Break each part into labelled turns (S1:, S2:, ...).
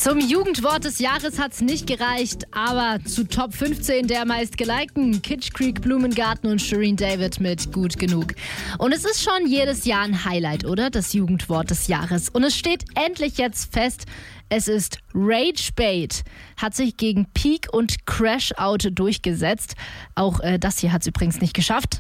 S1: Zum Jugendwort des Jahres hat's nicht gereicht, aber zu Top 15 der meistgelikten Kitsch Creek, Blumengarten und Shireen David mit Gut genug. Und es ist schon jedes Jahr ein Highlight, oder? Das Jugendwort des Jahres. Und es steht endlich jetzt fest, es ist Ragebait. Hat sich gegen Peak und Crash Out durchgesetzt. Auch das hier hat's übrigens nicht geschafft.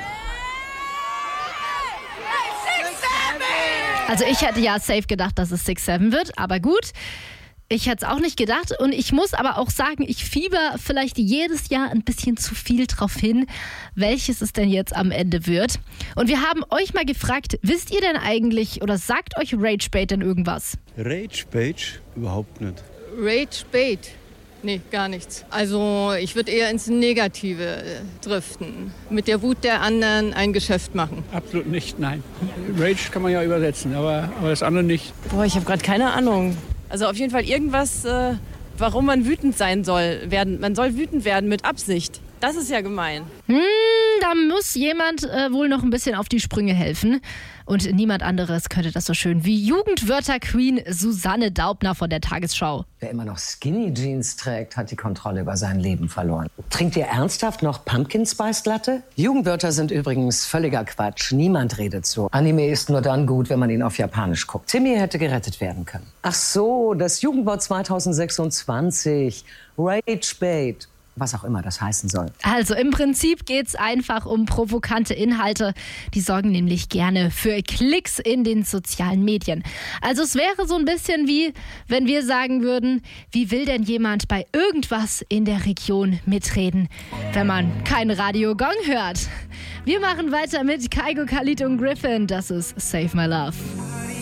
S1: Also ich hätte ja safe gedacht, dass es 6-7 wird, aber gut. Ich hätte es auch nicht gedacht und ich muss aber auch sagen, ich fieber vielleicht jedes Jahr ein bisschen zu viel drauf hin, welches es denn jetzt am Ende wird. Und wir haben euch mal gefragt, wisst ihr denn eigentlich oder sagt euch Ragebait denn irgendwas?
S2: Ragebait? Überhaupt nicht.
S3: Ragebait? Nee, gar nichts. Also ich würde eher ins Negative driften. Mit der Wut der anderen ein Geschäft machen.
S4: Absolut nicht, nein. Rage kann man ja übersetzen, aber das andere nicht.
S5: Boah, ich habe gerade keine Ahnung. Also auf jeden Fall irgendwas, warum man wütend sein soll. Man soll wütend werden mit Absicht. Das ist ja gemein.
S1: Da muss jemand wohl noch ein bisschen auf die Sprünge helfen. Und niemand anderes könnte das so schön wie Jugendwörter-Queen Susanne Daubner von der Tagesschau.
S6: Wer immer noch Skinny Jeans trägt, hat die Kontrolle über sein Leben verloren. Trinkt ihr ernsthaft noch Pumpkin Spice Latte? Jugendwörter sind übrigens völliger Quatsch. Niemand redet so. Anime ist nur dann gut, wenn man ihn auf Japanisch guckt. Timmy hätte gerettet werden können. Ach so, das Jugendwort 2026. Ragebait. Was auch immer das heißen soll.
S1: Also im Prinzip geht's einfach um provokante Inhalte. Die sorgen nämlich gerne für Klicks in den sozialen Medien. Also es wäre so ein bisschen wie, wenn wir sagen würden, wie will denn jemand bei irgendwas in der Region mitreden, wenn man kein Radio Gong hört? Wir machen weiter mit Kygo, Khalid und Griffin. Das ist Save My Love.